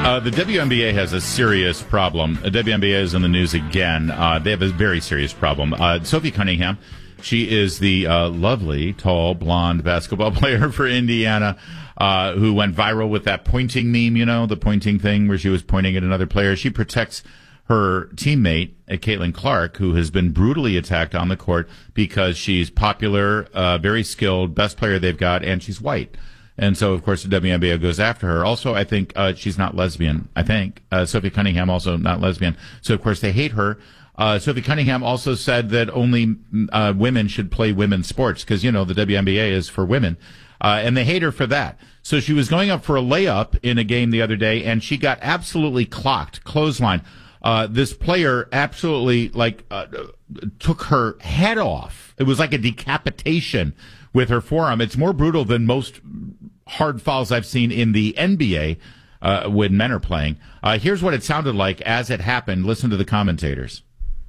The WNBA has a serious problem. The WNBA is in the news again. They have a very serious problem. Sophie Cunningham, she is the lovely, tall, blonde basketball player for Indiana who went viral with that pointing meme, you know, the pointing thing where she was pointing at another player. She protects her teammate, Caitlin Clark, who has been brutally attacked on the court because she's popular, very skilled, best player they've got, and she's white. And so, of course, the WNBA goes after her. Also, I think she's not lesbian. I think Sophie Cunningham also not lesbian. So, of course, they hate her. Sophie Cunningham also said that only women should play women's sports because, you know, the WNBA is for women. And they hate her for that. So she was going up for a layup in a game the other day, and she got absolutely clocked, clothesline. This player absolutely, took her head off. It was like a decapitation with her forearm. It's more brutal than most hard fouls I've seen in the NBA when men are playing. Here's what it sounded like as it happened. Listen to the commentators.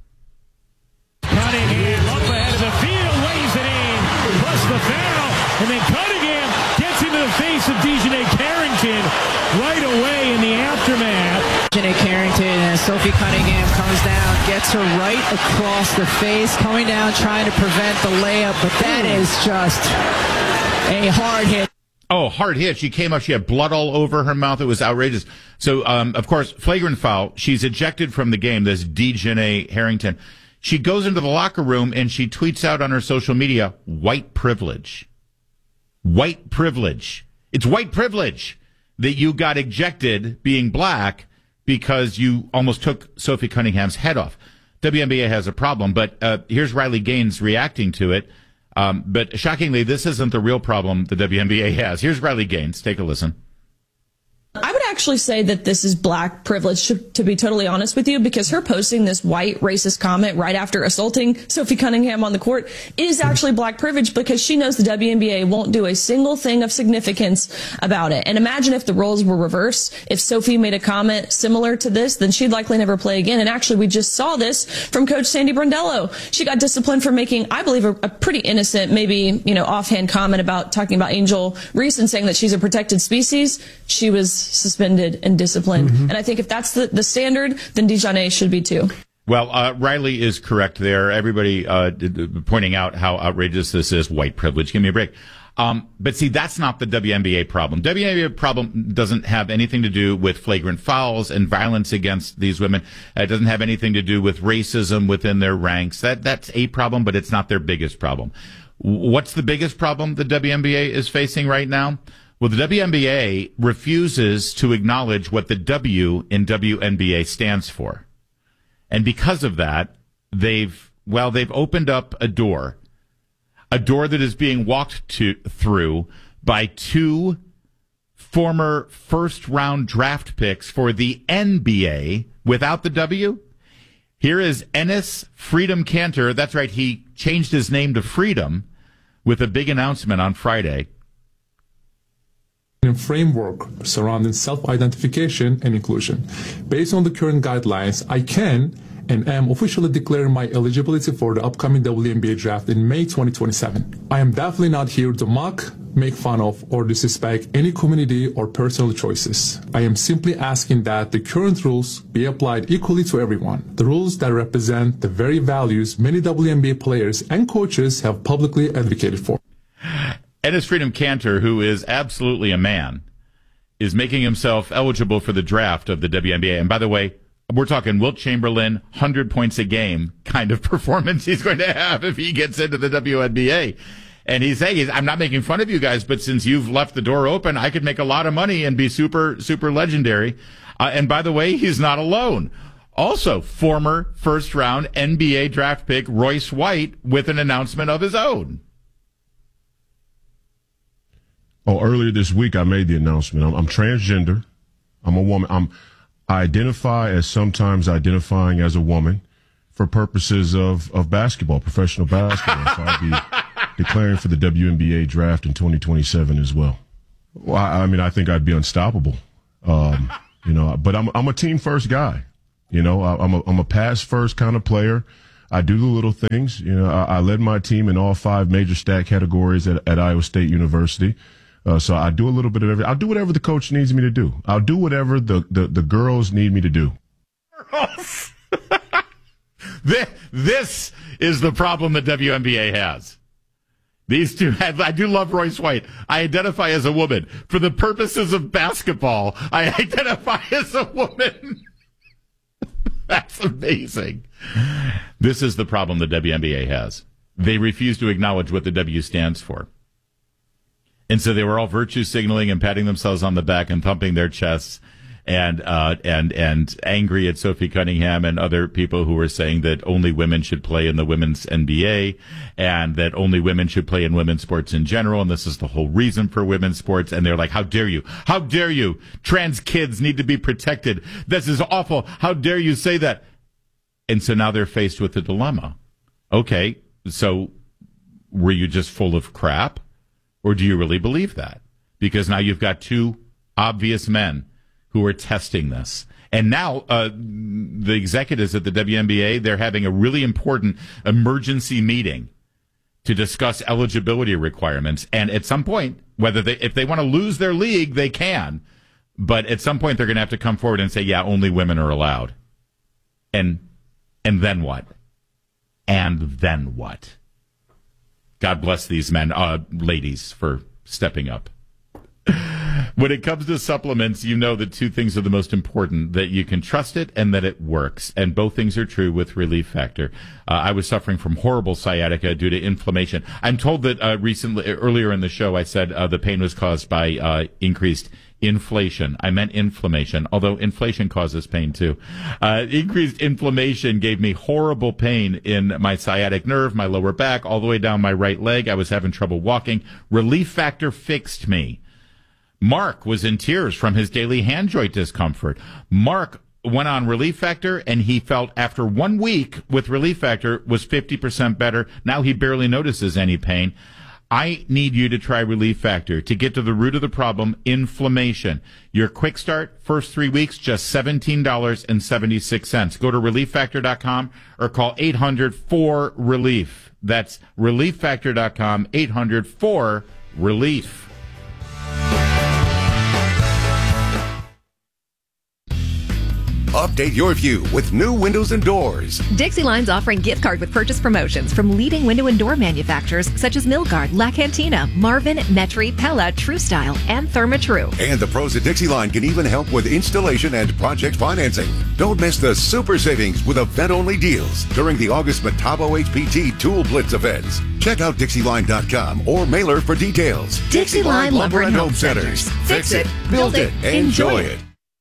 Cunningham up ahead of the field, weighs it in, plus the foul, and then Cunningham gets into the face of Dejanay Carrington right away in the aftermath. Dejanay Carrington and Sophie Cunningham comes down, gets her right across the face, coming down trying to prevent the layup, but that is just a hard hit. Oh, hard hit. She came up. She had blood all over her mouth. It was outrageous. So, of course, flagrant foul. She's ejected from the game, this Dejanay Harrington. She goes into the locker room and she tweets out on her social media, white privilege. White privilege. It's white privilege that you got ejected being black because you almost took Sophie Cunningham's head off. WNBA has a problem, but here's Riley Gaines reacting to it. But shockingly, this isn't the real problem the WNBA has. Here's Riley Gaines. Take a listen. I would actually say that this is black privilege, to be totally honest with you, because her posting this white racist comment right after assaulting Sophie Cunningham on the court is actually black privilege because she knows the WNBA won't do a single thing of significance about it. And imagine if the roles were reversed. If Sophie made a comment similar to this, then she'd likely never play again. And actually, we just saw this from Coach Sandy Brondello. She got disciplined for making, I believe, a pretty innocent, maybe, offhand comment about talking about Angel Reese and saying that she's a protected species. She was suspended and disciplined. Mm-hmm. And I think if that's the standard, then Dejanay should be too. Well, Riley is correct there. Everybody pointing out how outrageous this is. White privilege. Give me a break. But see, that's not the WNBA problem. WNBA problem doesn't have anything to do with flagrant fouls and violence against these women. It doesn't have anything to do with racism within their ranks. That's a problem, but it's not their biggest problem. What's the biggest problem the WNBA is facing right now? Well, the WNBA refuses to acknowledge what the W in WNBA stands for. And because of that, they've opened up a door that is being walked through by two former first-round draft picks for the NBA without the W. Here is Enes Freedom Kanter. That's right, he changed his name to Freedom with a big announcement on Friday. A framework surrounding self-identification and inclusion. Based on the current guidelines, I can and am officially declaring my eligibility for the upcoming WNBA draft in May 2027. I am definitely not here to mock, make fun of, or disrespect any community or personal choices. I am simply asking that the current rules be applied equally to everyone. The rules that represent the very values many WNBA players and coaches have publicly advocated for. Enes Freedom Kanter, who is absolutely a man, is making himself eligible for the draft of the WNBA. And by the way, we're talking Wilt Chamberlain, 100 points a game kind of performance he's going to have if he gets into the WNBA. And he's saying, I'm not making fun of you guys, but since you've left the door open, I could make a lot of money and be super, super legendary. And by the way, he's not alone. Also, former first-round NBA draft pick Royce White with an announcement of his own. Oh, earlier this week, I made the announcement. I'm transgender. I'm a woman. I identify as sometimes identifying as a woman for purposes of basketball, professional basketball. So I'll be declaring for the WNBA draft in 2027 as well. Well, I think I'd be unstoppable. But I'm a team first guy. I'm a pass first kind of player. I do the little things. I led my team in all 5 major stat categories at Iowa State University. So I do a little bit of everything. I'll do whatever the coach needs me to do. I'll do whatever the girls need me to do. This is the problem that WNBA has. These two, I do love Royce White. I identify as a woman. For the purposes of basketball, I identify as a woman. That's amazing. This is the problem the WNBA has. They refuse to acknowledge what the W stands for. And so they were all virtue signaling and patting themselves on the back and thumping their chests and angry at Sophie Cunningham and other people who were saying that only women should play in the women's NBA and that only women should play in women's sports in general. And this is the whole reason for women's sports. And they're like, how dare you? How dare you? Trans kids need to be protected. This is awful. How dare you say that? And so now they're faced with a dilemma. Okay, so were you just full of crap? Or do you really believe that? Because now you've got two obvious men who are testing this. And now the executives at the WNBA, they're having a really important emergency meeting to discuss eligibility requirements. And at some point, if they want to lose their league, they can. But at some point, they're going to have to come forward and say, yeah, only women are allowed. And then what? And then what? God bless these men, ladies, for stepping up. When it comes to supplements, you know that two things are the most important, that you can trust it and that it works. And both things are true with Relief Factor. I was suffering from horrible sciatica due to inflammation. I'm told that earlier in the show, I said the pain was caused by increased inflation. I meant inflammation, although inflation causes pain too. Increased inflammation gave me horrible pain in my sciatic nerve, my lower back, all the way down my right leg. I was having trouble walking. Relief Factor fixed me. Mark was in tears from his daily hand joint discomfort. Mark went on Relief Factor, and he felt after 1 week with Relief Factor was 50% better. Now he barely notices any pain. I need you to try Relief Factor to get to the root of the problem, inflammation. Your quick start, first 3 weeks, just $17.76. Go to ReliefFactor.com or call 800-4RELIEF. That's ReliefFactor.com, 800-4RELIEF. Update your view with new windows and doors. Dixie Line's offering gift card with purchase promotions from leading window and door manufacturers such as Milgard, La Cantina, Marvin, Metri, Pella, TrueStyle, and Therma-Tru. And the pros at Dixie Line can even help with installation and project financing. Don't miss the super savings with event-only deals during the August Metabo HPT Tool Blitz events. Check out DixieLine.com or mailer for details. Dixie Line Lumber and Home Centers. Fix it, build it, enjoy it.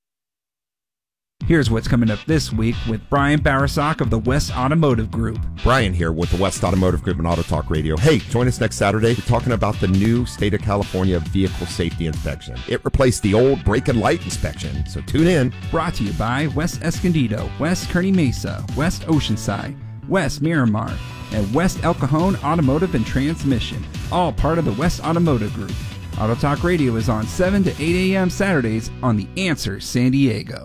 Here's what's coming up this week with Brian Barasak of the West Automotive Group. Brian here with the West Automotive Group and Auto Talk Radio. Hey, join us next Saturday. We're talking about the new State of California vehicle safety inspection. It replaced the old brake and light inspection, so tune in. Brought to you by West Escondido, West Kearney Mesa, West Oceanside, West Miramar, and West El Cajon Automotive and Transmission, all part of the West Automotive Group. Auto Talk Radio is on 7 to 8 a.m. Saturdays on The Answer San Diego.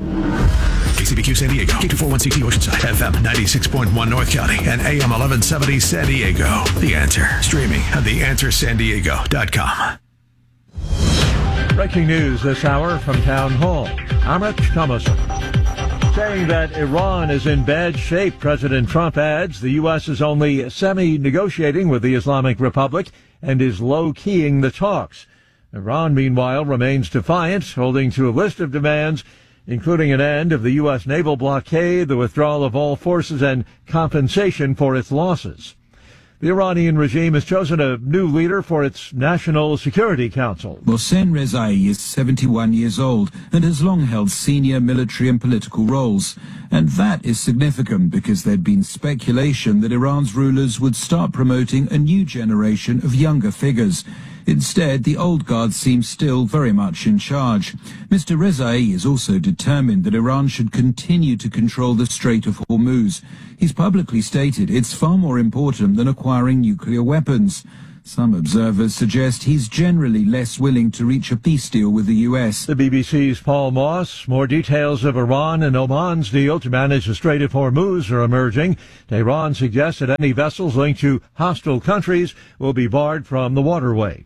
KCBQ San Diego, K241CT Oceanside, FM 96.1 North County, and AM 1170 San Diego. The Answer, streaming at theanswersandiego.com. Breaking news this hour from Town Hall. Amrit Thomason saying that Iran is in bad shape. President Trump adds the U.S. is only semi-negotiating with the Islamic Republic and is low-keying the talks. Iran, meanwhile, remains defiant, holding to a list of demands including an end of the U.S. naval blockade, the withdrawal of all forces, and compensation for its losses. The Iranian regime has chosen a new leader for its National Security Council. Mohsen Rezai is 71 years old and has long held senior military and political roles. And that is significant because there'd been speculation that Iran's rulers would start promoting a new generation of younger figures. Instead, the old guard seems still very much in charge. Mr. Rezai is also determined that Iran should continue to control the Strait of Hormuz. He's publicly stated it's far more important than acquiring nuclear weapons. Some observers suggest he's generally less willing to reach a peace deal with the U.S. The BBC's Paul Moss. More details of Iran and Oman's deal to manage the Strait of Hormuz are emerging. Tehran suggests that any vessels linked to hostile countries will be barred from the waterway.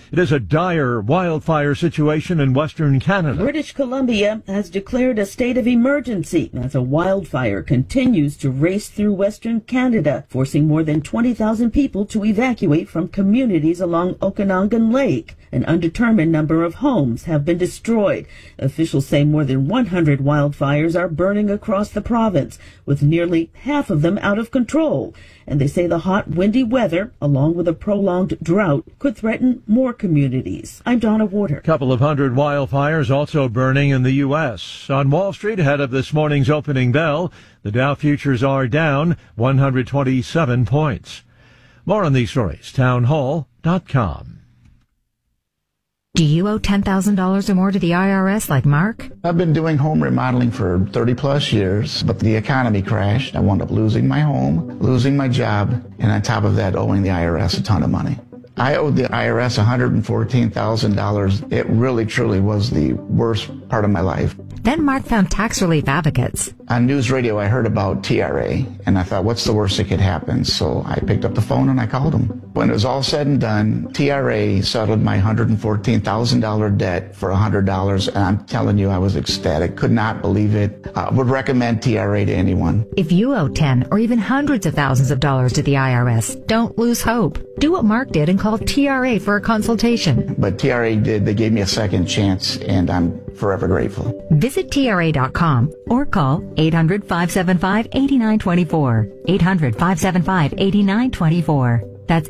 It is a dire wildfire situation in Western Canada. British Columbia has declared a state of emergency as a wildfire continues to race through Western Canada, forcing more than 20,000 people to evacuate from communities along Okanagan Lake. An undetermined number of homes have been destroyed. Officials say more than 100 wildfires are burning across the province, with nearly half of them out of control. And they say the hot, windy weather, along with a prolonged drought, could threaten more communities. I'm Donna Warder. A couple of hundred wildfires also burning in the U.S. On Wall Street, ahead of this morning's opening bell, the Dow futures are down 127 points. More on these stories, townhall.com. Do you owe $10,000 or more to the IRS like Mark? I've been doing home remodeling for 30 plus years, but the economy crashed. I wound up losing my home, losing my job, and on top of that, owing the IRS a ton of money. I owed the IRS $114,000. It really, truly was the worst part of my life. Then Mark found tax relief advocates. On news radio, I heard about TRA, and I thought, what's the worst that could happen? So I picked up the phone and I called them. When it was all said and done, TRA settled my $114,000 debt for $100, and I'm telling you, I was ecstatic. Could not believe it. I would recommend TRA to anyone. If you owe 10 or even hundreds of thousands of dollars to the IRS, don't lose hope. Do what Mark did and call TRA for a consultation. But TRA did. They gave me a second chance, and I'm forever grateful. Visit TRA.com or call 800-575-8924. 800-575-8924. That's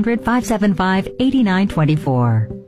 800-575-8924.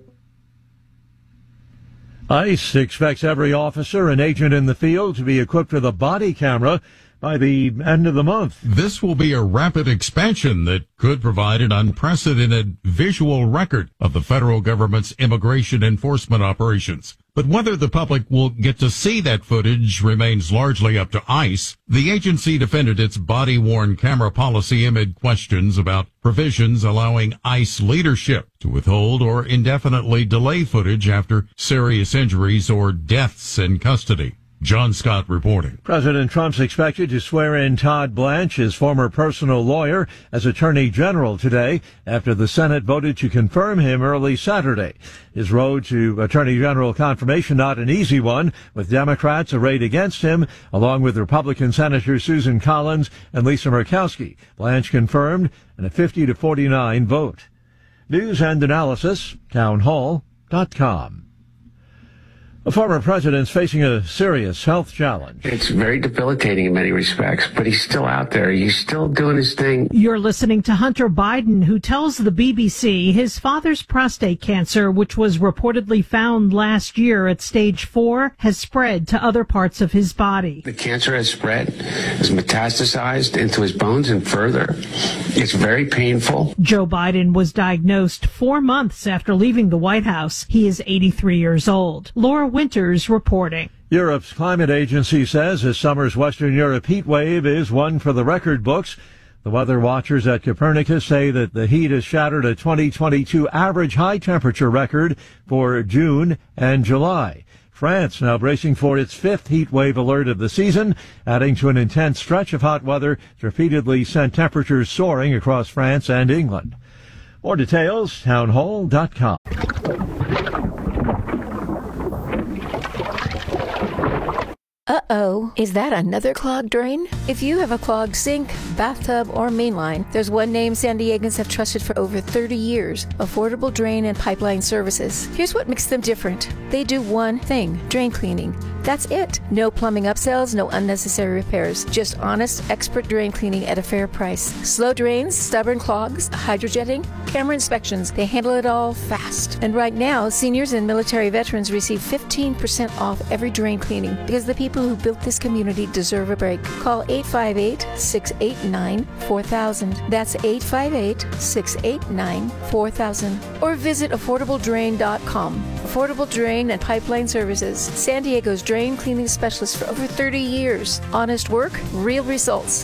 ICE expects every officer and agent in the field to be equipped with a body camera by the end of the month. This will be a rapid expansion that could provide an unprecedented visual record of the federal government's immigration enforcement operations. But whether the public will get to see that footage remains largely up to ICE. The agency defended its body-worn camera policy amid questions about provisions allowing ICE leadership to withhold or indefinitely delay footage after serious injuries or deaths in custody. John Scott reporting. President Trump's expected to swear in Todd Blanche, his former personal lawyer, as Attorney General today after the Senate voted to confirm him early Saturday. His road to Attorney General confirmation not an easy one, with Democrats arrayed against him, along with Republican Senators Susan Collins and Lisa Murkowski. Blanche confirmed in a 50-49 vote. News and analysis, townhall.com. A former president's facing a serious health challenge. It's very debilitating in many respects, but he's still out there. He's still doing his thing. You're listening to Hunter Biden, who tells the BBC his father's prostate cancer, which was reportedly found last year at stage 4, has spread to other parts of his body. The cancer has spread, has metastasized into his bones and further. It's very painful. Joe Biden was diagnosed 4 months after leaving the White House. He is 83 years old. Laura Winters reporting. Europe's climate agency says this summer's Western Europe heat wave is one for the record books. The weather watchers at Copernicus say that the heat has shattered a 2022 average high temperature record for June and July. France now bracing for its 5th heat wave alert of the season, adding to an intense stretch of hot weather that repeatedly sent temperatures soaring across France and England. More details, townhall.com. Uh-oh, is that another clogged drain? If you have a clogged sink, bathtub, or mainline, there's one name San Diegans have trusted for over 30 years, Affordable Drain and Pipeline Services. Here's what makes them different. They do one thing, drain cleaning. That's it. No plumbing upsells, no unnecessary repairs. Just honest, expert drain cleaning at a fair price. Slow drains, stubborn clogs, hydrojetting, camera inspections. They handle it all fast. And right now, seniors and military veterans receive 15% off every drain cleaning because the people who built this community deserve a break. Call 858-689-4000. That's 858-689-4000. Or visit affordabledrain.com. Affordable Drain and Pipeline Services. San Diego's drain cleaning specialist for over 30 years. Honest work, real results.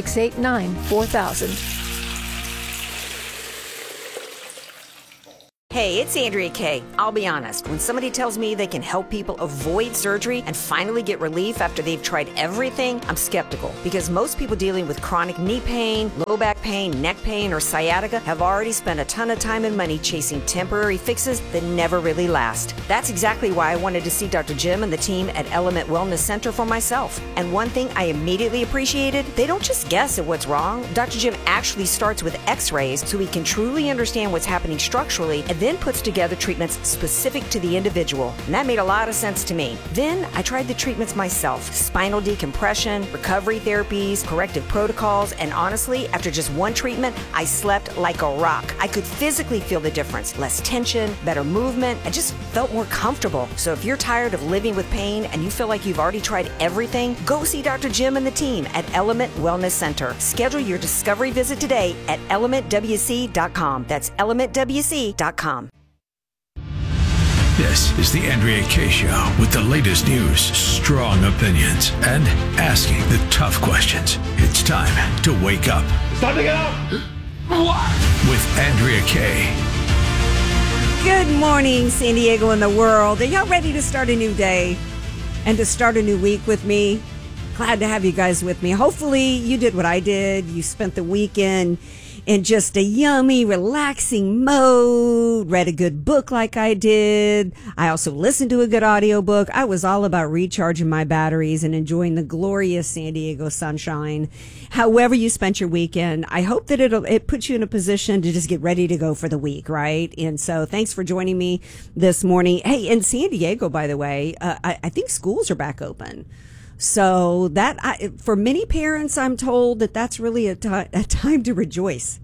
858-689-4000. Hey, it's Andrea Kay. I'll be honest, when somebody tells me they can help people avoid surgery and finally get relief after they've tried everything, I'm skeptical. Because most people dealing with chronic knee pain, low back pain, neck pain, or sciatica have already spent a ton of time and money chasing temporary fixes that never really last. That's exactly why I wanted to see Dr. Jim and the team at Element Wellness Center for myself. And one thing I immediately appreciated, they don't just guess at what's wrong. Dr. Jim actually starts with x-rays so he can truly understand what's happening structurally and then puts together treatments specific to the individual. And that made a lot of sense to me. Then I tried the treatments myself. Spinal decompression, recovery therapies, corrective protocols, and honestly, after just one treatment, I slept like a rock. I could physically feel the difference. Less tension, better movement. I just felt more comfortable. So if you're tired of living with pain and you feel like you've already tried everything, go see Dr. Jim and the team at Element Wellness Center. Schedule your discovery visit today at elementwc.com. That's elementwc.com. This is the Andrea Kay Show with the latest news, strong opinions, and asking the tough questions. It's time to wake up. It's time to get up. With Andrea Kay. Good morning, San Diego and the world. Are y'all ready to start a new day and to start a new week with me? Glad to have you guys with me. Hopefully you did what I did. You spent the weekend in just a yummy, relaxing mode, read a good book like I did. I also listened to a good audiobook. I was all about recharging my batteries and enjoying the glorious San Diego sunshine. However you spent your weekend, I hope that it puts you in a position to just get ready to go for the week, right? And so thanks for joining me this morning. Hey, in San Diego, by the way, I think schools are back open. So for many parents, I'm told that's really a time to rejoice.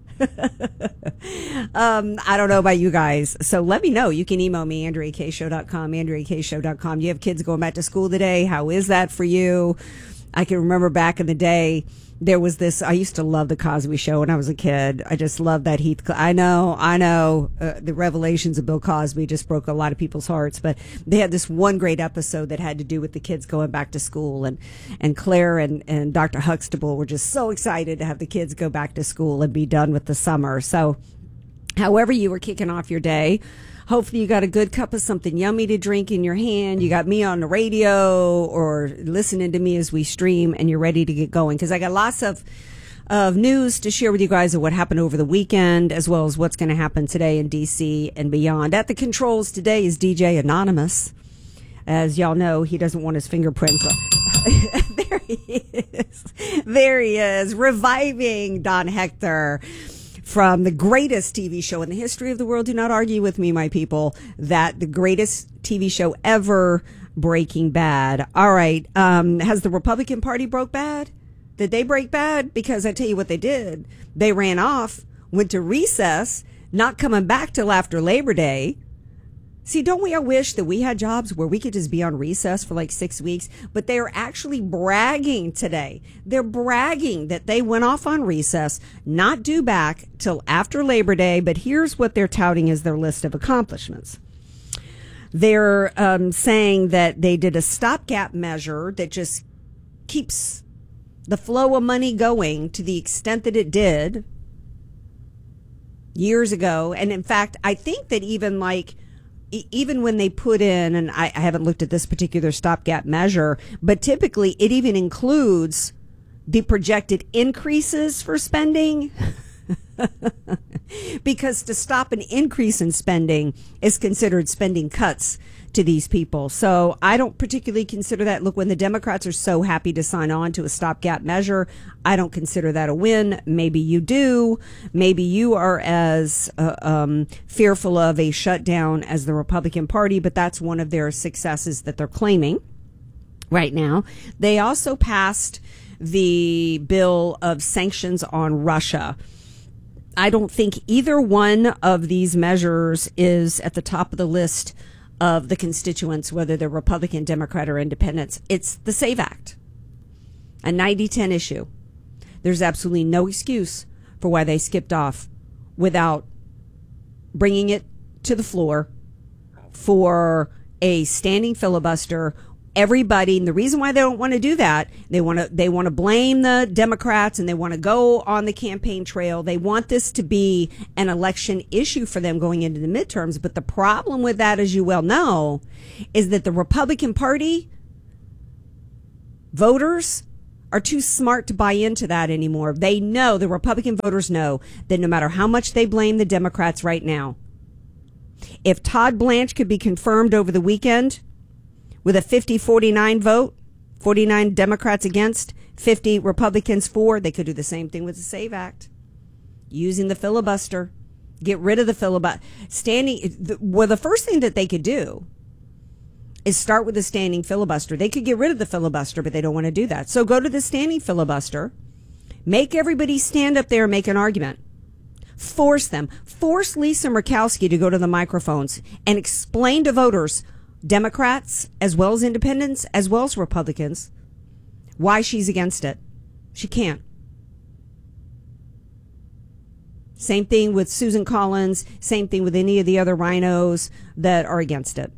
I don't know about you guys. So let me know. You can email me, AndreaKShow.com, AndreaKShow.com. You have kids going back to school today. How is that for you? I can remember back in the day, there was this, I used to love the Cosby Show when I was a kid. I just loved that I know, the revelations of Bill Cosby just broke a lot of people's hearts, but they had this one great episode that had to do with the kids going back to school, and Claire and Dr. Huxtable were just so excited to have the kids go back to school and be done with the summer. So however you were kicking off your day, hopefully you got a good cup of something yummy to drink in your hand. You got me on the radio or listening to me as we stream, and you're ready to get going. Because I got lots of news to share with you guys of what happened over the weekend, as well as what's going to happen today in D.C. and beyond. At the controls today is DJ Anonymous. As y'all know, he doesn't want his fingerprints on. There he is, reviving Don Hector from the greatest TV show in the history of the world. Do not argue with me, my people, that the greatest TV show ever, Breaking Bad. All right. Has the Republican Party broke bad? Did they break bad? Because I tell you what they did. They ran off, went to recess, not coming back till after Labor Day. See, don't we all wish that we had jobs where we could just be on recess for like 6 weeks? But they are actually bragging today. They're bragging that they went off on recess, not due back till after Labor Day. But here's what they're touting as their list of accomplishments. They're saying that they did a stopgap measure that just keeps the flow of money going to the extent that it did years ago. And in fact, I think that even when they put in, and I haven't looked at this particular stopgap measure, but typically it even includes the projected increases for spending. Because to stop an increase in spending is considered spending cuts to these people. So I don't particularly consider that. Look, when the Democrats are so happy to sign on to a stopgap measure, I don't consider that a win. Maybe you do. Maybe you are as fearful of a shutdown as the Republican Party, but that's one of their successes that they're claiming right now. They also passed the bill of sanctions on Russia. I don't think either one of these measures is at the top of the list of the constituents, whether they're Republican, Democrat, or Independents. It's the SAVE Act, a 90-10 issue. There's absolutely no excuse for why they skipped off without bringing it to the floor for a standing filibuster everybody, and the reason why they don't want to do that, they want to blame the Democrats, and they want to go on the campaign trail. They want this to be an election issue for them going into the midterms. But the problem with that, as you well know, is that the Republican Party voters are too smart to buy into that anymore. They know, the Republican voters know, that no matter how much they blame the Democrats right now, if Todd Blanche could be confirmed over the weekend with a 50-49 vote, 49 Democrats against, 50 Republicans for, they could do the same thing with the SAVE Act, using the filibuster, get rid of the filibuster. The first thing that they could do is start with a standing filibuster. They could get rid of the filibuster, but they don't want to do that. So go to the standing filibuster, make everybody stand up there and make an argument. Force them. Force Lisa Murkowski to go to the microphones and explain to voters, Democrats as well as independents as well as Republicans, why she's against it. She can't. Same thing with Susan Collins. Same thing with any of the other rhinos that are against it.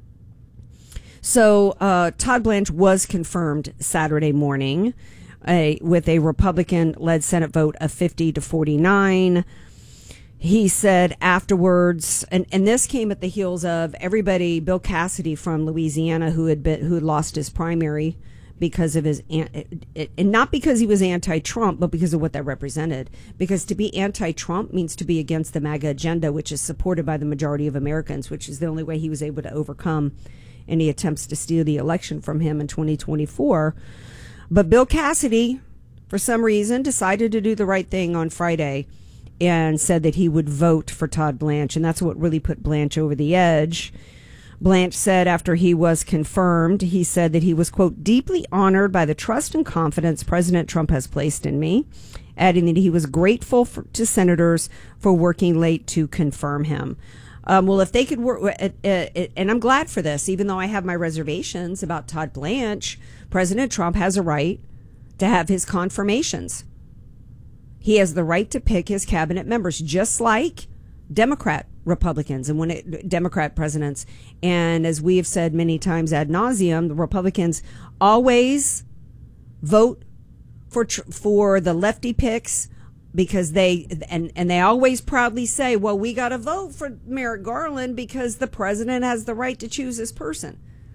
So Todd Blanche was confirmed Saturday morning with a Republican-led Senate vote of 50-49. He said afterwards, and this came at the heels of everybody, Bill Cassidy from Louisiana, who had lost his primary because of his, and not because he was anti-Trump, but because of what that represented. Because to be anti-Trump means to be against the MAGA agenda, which is supported by the majority of Americans, which is the only way he was able to overcome any attempts to steal the election from him in 2024. But Bill Cassidy, for some reason, decided to do the right thing on Friday and said that he would vote for Todd Blanche, and that's what really put Blanche over the edge. Blanche said after he was confirmed, he said that he was, quote, deeply honored by the trust and confidence President Trump has placed in me, adding that he was grateful to senators for working late to confirm him. Well, if they could work, and I'm glad for this, even though I have my reservations about Todd Blanche, President Trump has a right to have his confirmations. He has the right to pick his cabinet members, just like Democrat Republicans and Democrat presidents. And as we have said many times ad nauseum, the Republicans always vote for the lefty picks because they always proudly say, well, we got to vote for Merrick Garland because the president has the right to choose his person.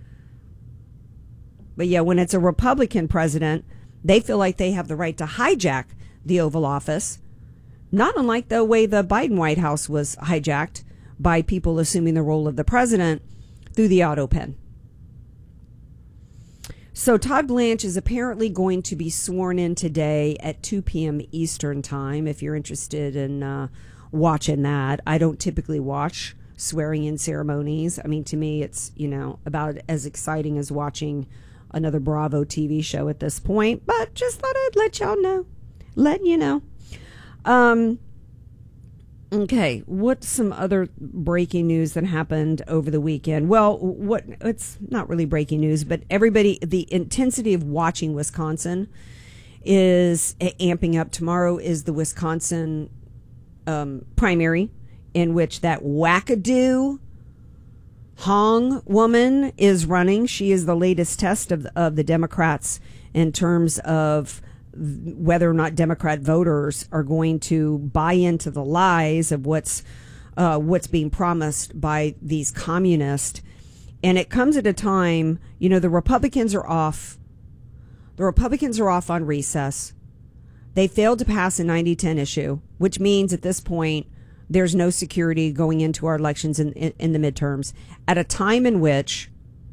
But yeah, when it's a Republican president, they feel like they have the right to hijack the Oval Office, not unlike the way the Biden White House was hijacked by people assuming the role of the president through the auto pen. So Todd Blanche is apparently going to be sworn in today at 2 p.m. Eastern time, if you're interested in watching that. I don't typically watch swearing in ceremonies. I mean, to me, it's, about as exciting as watching another Bravo TV show at this point, but just thought I'd let y'all know. Letting you know. Okay, what's some other breaking news that happened over the weekend? Well, it's not really breaking news, but the intensity of watching Wisconsin is amping up. Tomorrow is the Wisconsin primary, in which that wackadoo Hong woman is running. She is the latest test of the Democrats in terms of whether or not Democrat voters are going to buy into the lies of what's being promised by these communists. And it comes at a time, the Republicans are off. The Republicans are off on recess. They failed to pass a 90-10 issue, which means at this point there's no security going into our elections in the midterms. At a time in which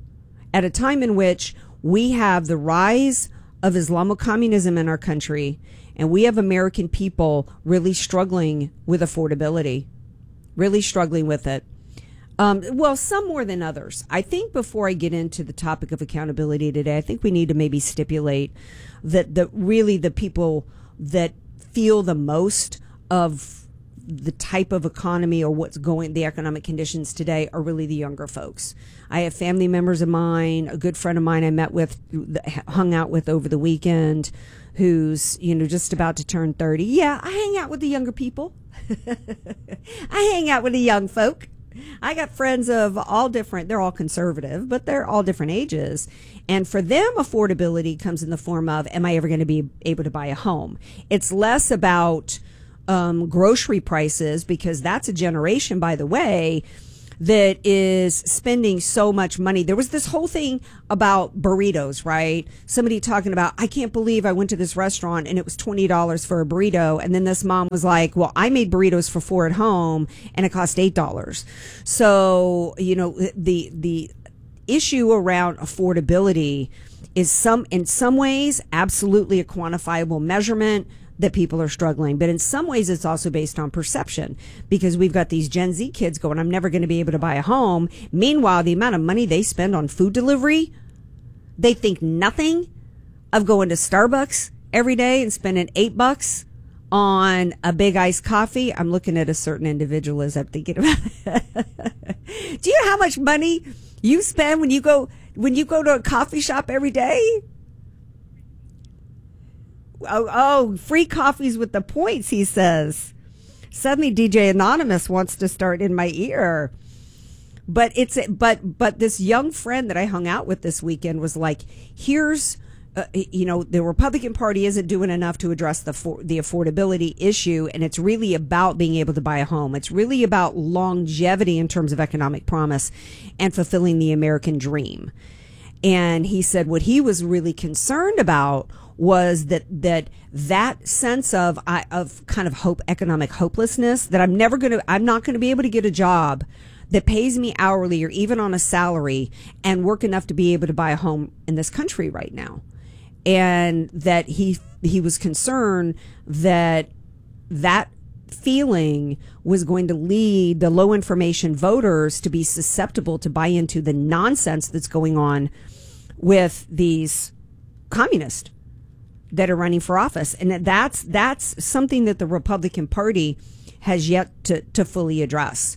we have the rise of Islamo-communism in our country, and we have American people really struggling with affordability, really struggling with it. Well, some more than others. I think before I get into the topic of accountability today, I think we need to maybe stipulate that the people that feel the most of the type of economy or the economic conditions today are really the younger folks. I have family members of mine, a good friend of mine I hung out with over the weekend, who's, just about to turn 30. Yeah, I hang out with the younger people. I hang out with the young folk. I got friends of all different, they're all conservative, but they're all different ages. And for them, affordability comes in the form of, am I ever going to be able to buy a home? It's less about grocery prices, because that's a generation, by the way, that is spending so much money. There was this whole thing about burritos, right? Somebody talking about, I can't believe I went to this restaurant and it was $20 for a burrito. And then this mom was like, well, I made burritos for $4 at home and it cost $8. So, you know, the issue around affordability is in some ways absolutely a quantifiable measurement that people are struggling. But in some ways, it's also based on perception, because we've got these Gen Z kids going, I'm never going to be able to buy a home. Meanwhile, the amount of money they spend on food delivery, they think nothing of going to Starbucks every day and spending $8 on a big iced coffee. I'm looking at a certain individual as I'm thinking about it. Do you know how much money you spend when you go to a coffee shop every day? Oh, free coffees with the points, he says. Suddenly DJ Anonymous wants to start in my ear. But this young friend that I hung out with this weekend was like, here's, the Republican Party isn't doing enough to address the affordability issue, and it's really about being able to buy a home. It's really about longevity in terms of economic promise and fulfilling the American dream. And he said what he was really concerned about was that sense of kind of hope, economic hopelessness, that I'm not going to be able to get a job that pays me hourly or even on a salary and work enough to be able to buy a home in this country right now. And that he was concerned that feeling was going to lead the low information voters to be susceptible to buy into the nonsense that's going on with these communists that are running for office. And that's something that the Republican Party has yet to fully address.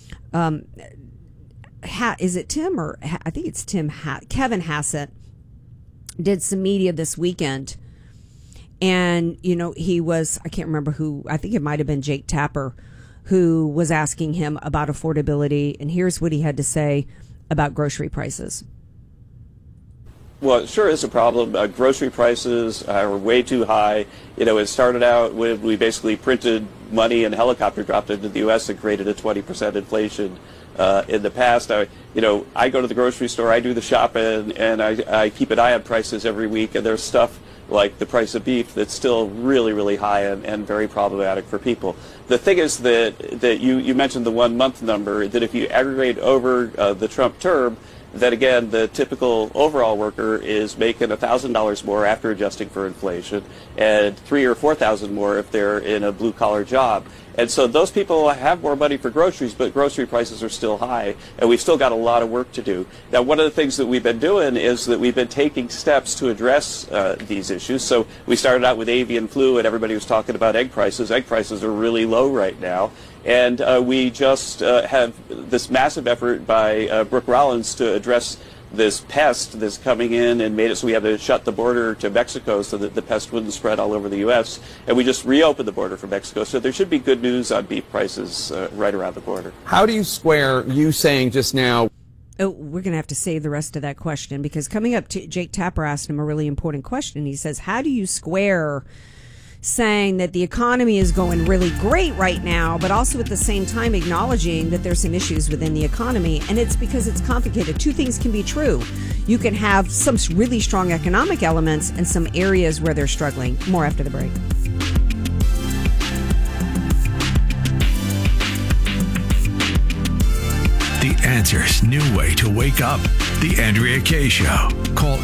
Is it Tim or I think it's Tim? Kevin Hassett did some media this weekend, and he was, I can't remember who, I think it might have been Jake Tapper, who was asking him about affordability, and here's what he had to say about grocery prices. Well, it sure is a problem. Grocery prices are way too high. It started out when we basically printed money and helicopter dropped into the U.S. and created a 20% inflation. In the past, I go to the grocery store, I do the shopping, and I keep an eye on prices every week, and there's stuff like the price of beef that's still really, really high and very problematic for people. The thing is that you mentioned the 1 month number, that if you aggregate over the Trump term, that again, the typical overall worker is making $1,000 more after adjusting for inflation, and $3,000 or $4,000 more if they're in a blue-collar job. And so those people have more money for groceries, but grocery prices are still high, and we've still got a lot of work to do. Now, one of the things that we've been doing is that we've been taking steps to address these issues. So we started out with avian flu, and everybody was talking about egg prices. Egg prices are really low right now. And we just have this massive effort by Brooke Rollins to address this pest that's coming in and made it so we had to shut the border to Mexico so that the pest wouldn't spread all over the U.S. And we just reopened the border for Mexico. So there should be good news on beef prices right around the border. How do you square you saying just now? Oh, we're going to have to save the rest of that question, because coming up, Jake Tapper asked him a really important question. He says, how do you square saying that the economy is going really great right now, but also at the same time acknowledging that there's some issues within the economy? And it's because it's complicated. Two things can be true. You can have some really strong economic elements and some areas where they're struggling. More after the break. The Answer's new way to wake up. The Andrea Kaye Show. Call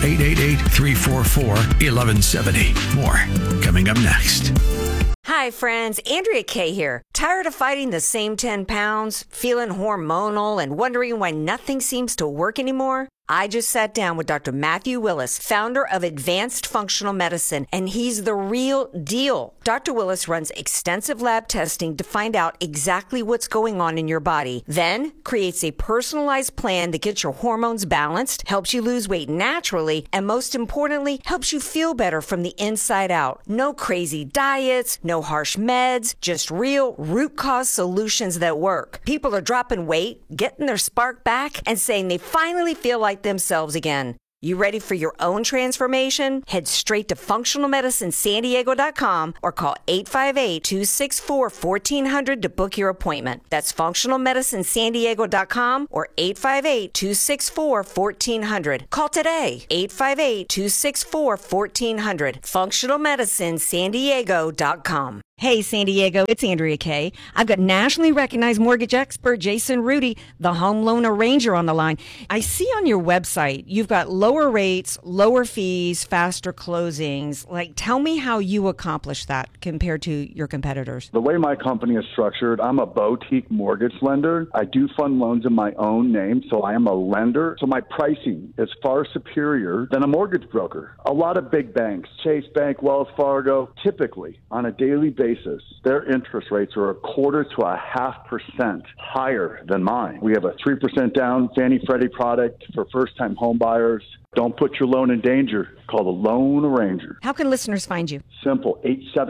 888-344-1170. More coming up next. Hi, friends. Andrea Kaye here. Tired of fighting the same 10 pounds? Feeling hormonal and wondering why nothing seems to work anymore? I just sat down with Dr. Matthew Willis, founder of Advanced Functional Medicine, and he's the real deal. Dr. Willis runs extensive lab testing to find out exactly what's going on in your body, then creates a personalized plan that gets your hormones balanced, helps you lose weight naturally, and most importantly, helps you feel better from the inside out. No crazy diets, no harsh meds, just real root cause solutions that work. People are dropping weight, getting their spark back, and saying they finally feel like themselves again. You ready for your own transformation? Head straight to functionalmedicinesandiego.com or call 858-264-1400 to book your appointment. That's functionalmedicinesandiego.com or 858-264-1400. Call today, 858-264-1400. functionalmedicinesandiego.com. Hey, San Diego, it's Andrea Kay. I've got nationally recognized mortgage expert Jason Rudy, the home loan arranger, on the line. I see on your website you've got lower rates, lower fees, faster closings. Tell me how you accomplish that compared to your competitors. The way my company is structured, I'm a boutique mortgage lender. I do fund loans in my own name, so I am a lender. So my pricing is far superior than a mortgage broker. A lot of big banks, Chase Bank, Wells Fargo, typically on a daily basis, their interest rates are 1/4 to 0.5% higher than mine. We have a 3% down Fannie Freddie product for first-time home buyers. Don't put your loan in danger. Call the Loan Arranger. How can listeners find you? Simple,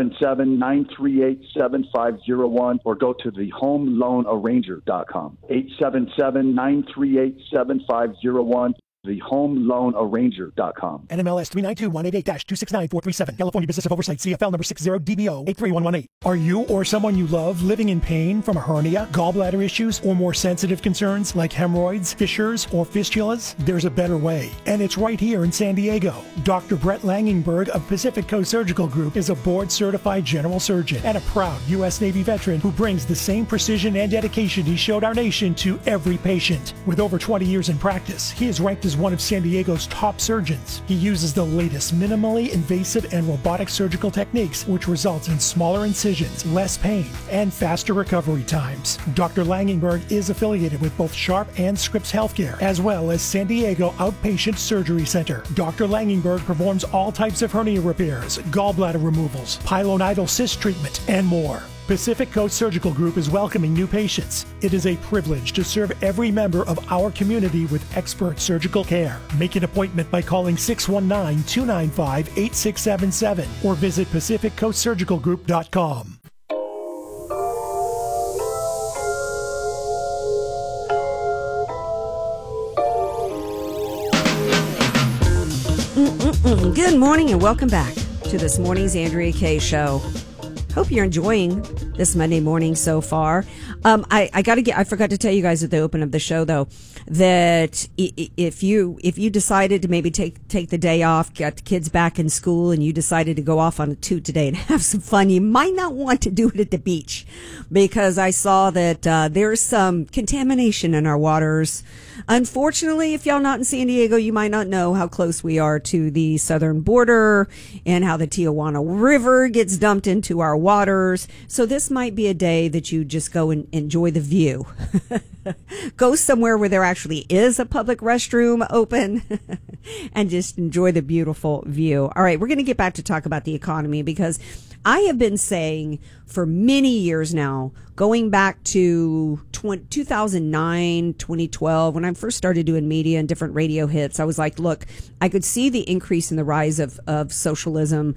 877-938-7501 or go to thehomeloanarranger.com. 877-938-7501. thehomeloanarranger.com. NMLS 392188-269437. California Business of Oversight, CFL number 60DBO 83118. Are you or someone you love living in pain from a hernia, gallbladder issues, or more sensitive concerns like hemorrhoids, fissures, or fistulas? There's a better way, and it's right here in San Diego. Dr. Brett Langenberg of Pacific Coast Surgical Group is a board-certified general surgeon and a proud U.S. Navy veteran who brings the same precision and dedication he showed our nation to every patient. With over 20 years in practice, he is ranked as one of San Diego's top surgeons. He uses the latest minimally invasive and robotic surgical techniques, which results in smaller incisions, less pain, and faster recovery times. Dr. Langenberg is affiliated with both Sharp and Scripps Healthcare, as well as San Diego Outpatient Surgery Center. Dr. Langenberg performs all types of hernia repairs, gallbladder removals, pilonidal cyst treatment, and more. Pacific Coast Surgical Group is welcoming new patients. It is a privilege to serve every member of our community with expert surgical care. Make an appointment by calling 619-295-8677 or visit PacificCoastSurgicalGroup.com. Good morning and welcome back to this morning's Andrea Kay Show. Hope you're enjoying this Monday morning so far. I forgot to tell you guys at the open of the show though, that if you decided to maybe take the day off, got the kids back in school, and you decided to go off on a toot today and have some fun, you might not want to do it at the beach, because I saw that there's some contamination in our waters. Unfortunately, if y'all not in San Diego, you might not know how close we are to the southern border and how the Tijuana River gets dumped into our waters. So this might be a day that you just go and enjoy the view. Go somewhere where there actually is a public restroom open and just enjoy the beautiful view. All right, we're going to get back to talk about the economy, because I have been saying for many years now, going back to 2009, 2012, when I first started doing media and different radio hits, I was like, look, I could see the increase in the rise of socialism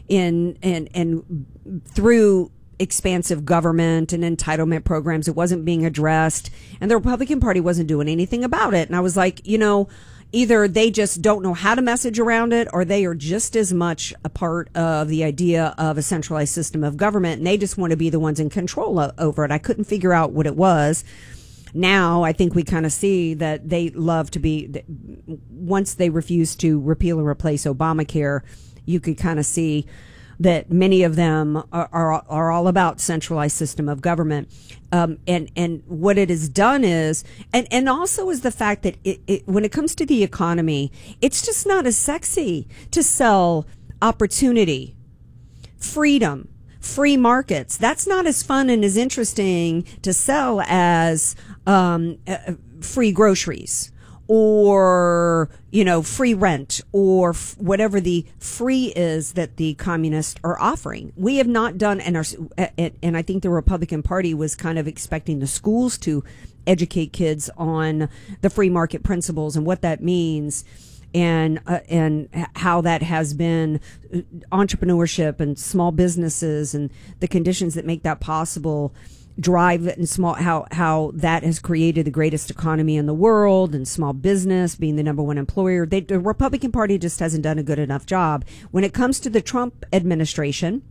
and through expansive government and entitlement programs. It wasn't being addressed, and the Republican Party wasn't doing anything about it. And I was like, either they just don't know how to message around it, or they are just as much a part of the idea of a centralized system of government, and they just want to be the ones in control over it. I couldn't figure out what it was. Now, I think we kind of see that they love to be, once they refuse to repeal and replace Obamacare, you could kind of see that many of them are all about centralized system of government. And what it has done is, and also is the fact that when it comes to the economy, it's just not as sexy to sell opportunity, freedom, free markets. That's not as fun and as interesting to sell as free groceries or, free rent or whatever the free is that the communists are offering. We have not done, and I think the Republican Party was kind of expecting the schools to educate kids on the free market principles and what that means, and how that has been entrepreneurship and small businesses and the conditions that make that possible drive and how that has created the greatest economy in the world, and small business being the number one employer. The Republican Party just hasn't done a good enough job. When it comes to the Trump administration,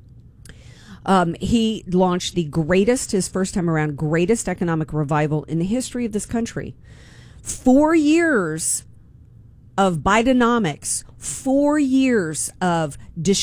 he launched his first time around, greatest economic revival in the history of this country. 4 years of Bidenomics, 4 years of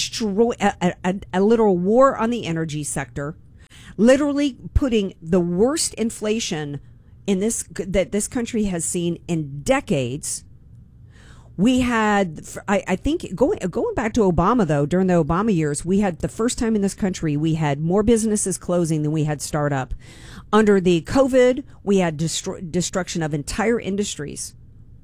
a literal war on the energy sector, literally putting the worst inflation that this country has seen in decades. We had, I think, going back to Obama, though, during the Obama years, we had the first time in this country, we had more businesses closing than we had startup. Under the COVID, we had destruction of entire industries.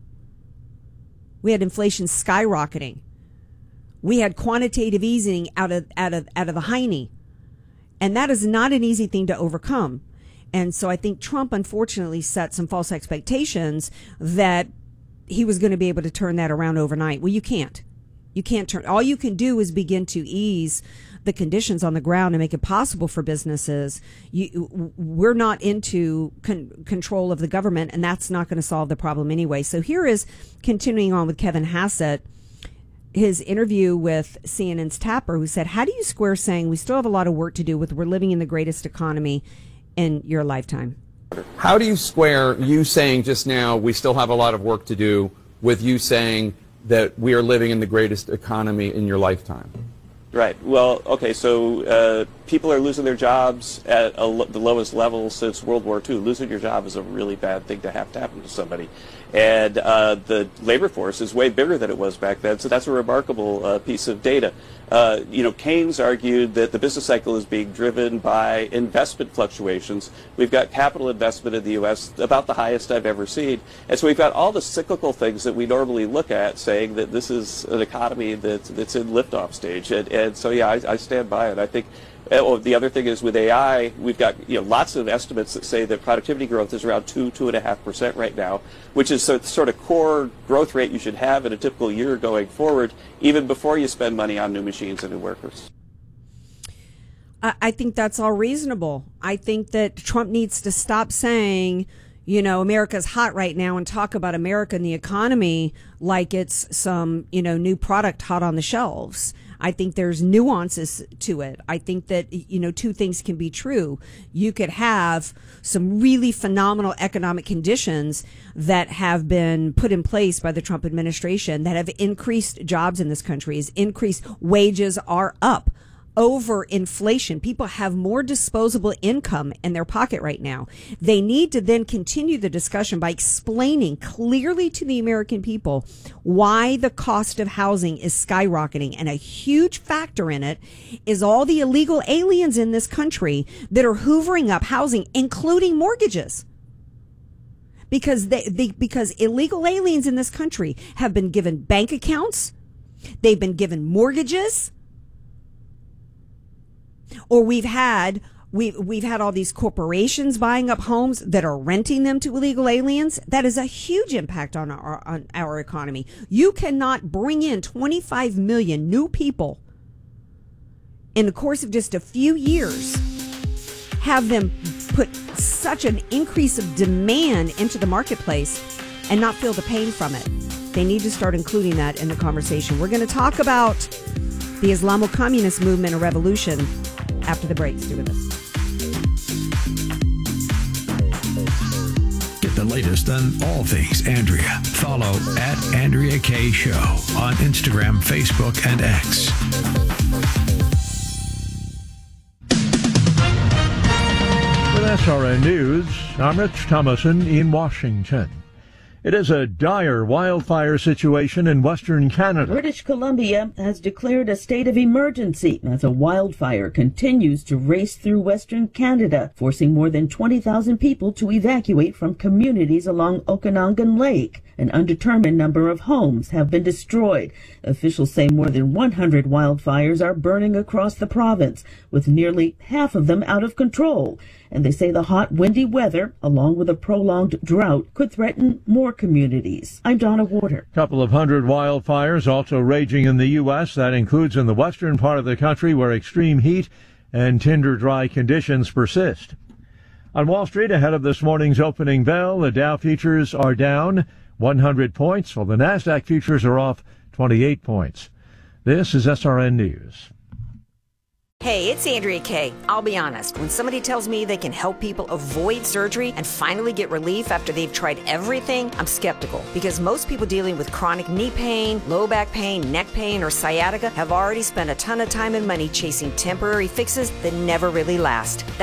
We had inflation skyrocketing. We had quantitative easing out of the hiney. And that is not an easy thing to overcome. And so I think Trump, unfortunately, set some false expectations that he was going to be able to turn that around overnight. Well, you can't. You can't turn. All you can do is begin to ease the conditions on the ground and make it possible for businesses. We're not into control of the government, and that's not going to solve the problem anyway. So here is, continuing on with Kevin Hassett, his interview with CNN's Tapper, who said, how do you square saying we still have a lot of work to do with we're living in the greatest economy in your lifetime? How do you square you saying just now we still have a lot of work to do with you saying that we are living in the greatest economy in your lifetime? Right. Well, okay, so people are losing their jobs at the lowest level since World War II. Losing your job is a really bad thing to happen to somebody. And the labor force is way bigger than it was back then, so that's a remarkable piece of data. Keynes argued that the business cycle is being driven by investment fluctuations. We've got capital investment in the U.S. about the highest I've ever seen. And so we've got all the cyclical things that we normally look at saying that this is an economy that's in liftoff stage. And so, yeah, I stand by it. I think the other thing is with AI, we've got lots of estimates that say that productivity growth is around 2.5% right now, which is the sort of core growth rate you should have in a typical year going forward, even before you spend money on new machines and new workers. I think that's all reasonable. I think that Trump needs to stop saying, America's hot right now and talk about America and the economy like it's some, new product hot on the shelves. I think there's nuances to it. I think that, two things can be true. You could have some really phenomenal economic conditions that have been put in place by the Trump administration that have increased jobs in this country, has increased wages are up. Over inflation. People have more disposable income in their pocket right now. They need to then continue the discussion by explaining clearly to the American people why the cost of housing is skyrocketing. And a huge factor in it is all the illegal aliens in this country that are hoovering up housing, including mortgages. Because because illegal aliens in this country have been given bank accounts, they've been given mortgages, or we've had all these corporations buying up homes that are renting them to illegal aliens. That is a huge impact on our economy. You cannot bring in 25 million new people in the course of just a few years, have them put such an increase of demand into the marketplace and not feel the pain from it. They need to start including that in the conversation. We're going to talk about the Islamo-communist movement or revolution after the break. Stay with us. Get the latest on all things Andrea. Follow @AndreaK Show on Instagram, Facebook, and X. With SRN News, I'm Rich Thomason in Washington. It is a dire wildfire situation in Western Canada. British Columbia has declared a state of emergency as a wildfire continues to race through Western Canada, forcing more than 20,000 people to evacuate from communities along Okanagan Lake. An undetermined number of homes have been destroyed. Officials say more than 100 wildfires are burning across the province, with nearly half of them out of control. And they say the hot, windy weather, along with a prolonged drought, could threaten more communities. I'm Donna Warder. A couple of hundred wildfires also raging in the U.S. That includes in the western part of the country where extreme heat and tinder dry conditions persist. On Wall Street, ahead of this morning's opening bell, the Dow futures are down 100 points, while the NASDAQ futures are off 28 points. This is SRN News. Hey, it's Andrea Kaye. I'll be honest, when somebody tells me they can help people avoid surgery and finally get relief after they've tried everything, I'm skeptical. Because most people dealing with chronic knee pain, low back pain, neck pain, or sciatica have already spent a ton of time and money chasing temporary fixes that never really last.